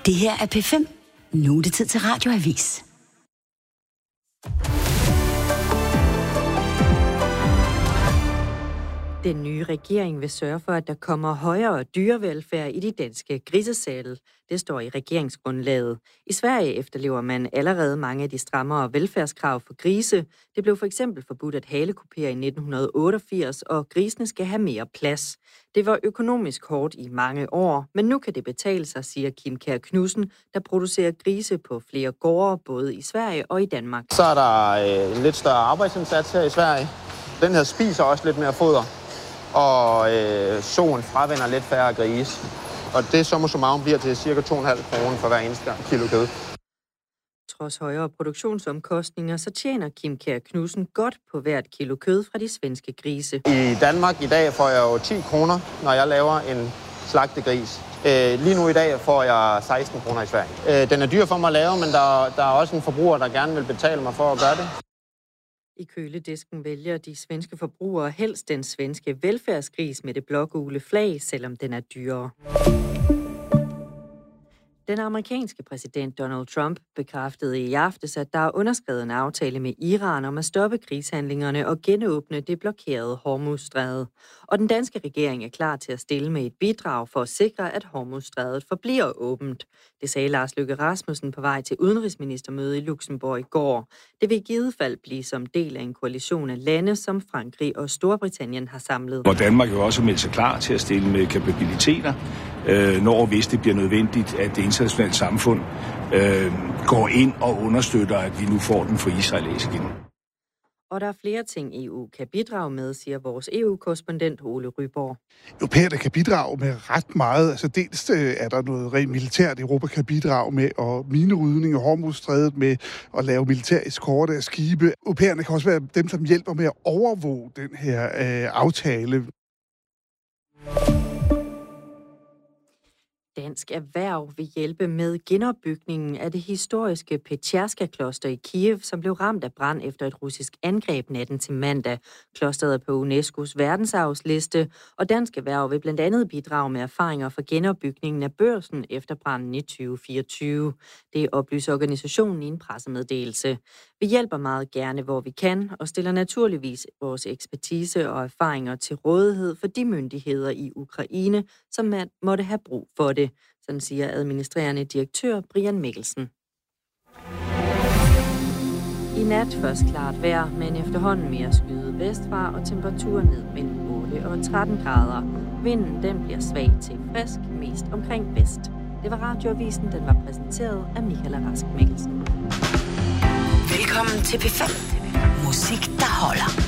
Det her er P5. Nu er det tid til Radioavis. Den nye regering vil sørge for, at der kommer højere dyrevelfærd i de danske grisesæle. Det står i regeringsgrundlaget. I Sverige efterlever man allerede mange af de strammere velfærdskrav for grise. Det blev for eksempel forbudt at halekupere i 1988, og grisene skal have mere plads. Det var økonomisk hårdt i mange år, men nu kan det betale sig, siger Kim Kjær Knudsen, der producerer grise på flere gårde, både i Sverige og i Danmark. Så er der en lidt større arbejdsindsats her i Sverige. Den her spiser også lidt mere foder. Og soen fravender lidt færre grise. Og det summa summarum bliver til ca. 2,5 kroner for hver eneste kilo kød. Trods højere produktionsomkostninger, så tjener Kim Kjær Knudsen godt på hvert kilo kød fra de svenske grise. I Danmark i dag får jeg jo 10 kroner, når jeg laver en slagtegris. Lige nu i dag får jeg 16 kroner i Sverige. Den er dyr for mig at lave, men der er også en forbruger, der gerne vil betale mig for at gøre det. I køledisken vælger de svenske forbrugere helst den svenske velfærdsgris med det blågule flag, selvom den er dyrere. Den amerikanske præsident Donald Trump bekræftede i aftes, at der er underskrevet en aftale med Iran om at stoppe krigshandlingerne og genåbne det blokerede Hormuzstrædet. Og den danske regering er klar til at stille med et bidrag for at sikre, at Hormuzstrædet forbliver åbent. Det sagde Lars Løkke Rasmussen på vej til udenrigsministermøde i Luxembourg i går. Det vil i givet fald blive som del af en koalition af lande, som Frankrig og Storbritannien har samlet. Og Danmark jo også meldt sig klar til at stille med kapabiliteter, når hvis det bliver nødvendigt, at det internationale samfund går ind og understøtter, at vi nu får den for Israel igen. Og der er flere ting, EU kan bidrage med, siger vores EU-korrespondent Ole Ryborg. Europæerne kan bidrage med ret meget. Altså dels er der noget rent militært, Europa kan bidrage med, og minerydning og Hormuzstrædet med at lave militær eskorte af skibe. Europæerne kan også være dem, som hjælper med at overvåge den her aftale. Dansk Erhverv vil hjælpe med genopbygningen af det historiske Petjerska-kloster i Kiev, som blev ramt af brand efter et russisk angreb natten til mandag. Klosteret er på UNESCO's verdensarvsliste, og Dansk Erhverv vil blandt andet bidrage med erfaringer fra genopbygningen af Børsen efter branden i 2024. Det oplyser organisationen i en pressemeddelelse. Vi hjælper meget gerne, hvor vi kan, og stiller naturligvis vores ekspertise og erfaringer til rådighed for de myndigheder i Ukraine, som man måtte have brug for det. Sådan siger administrerende direktør Brian Mikkelsen. I nat først klart vejr, men efterhånden mere skyet vestfra og temperaturer ned mellem 8 og 13 grader. Vinden den bliver svag til frisk, mest omkring vest. Det var Radioavisen, den var præsenteret af Michael Rask Mikkelsen. Velkommen til P5. Musik, der holder.